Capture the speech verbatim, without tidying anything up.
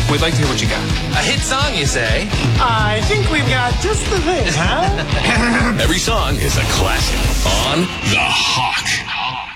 We'd like to hear what you got. A hit song, you say? I think we've got just the thing, huh? Every song is a classic on The Hawk.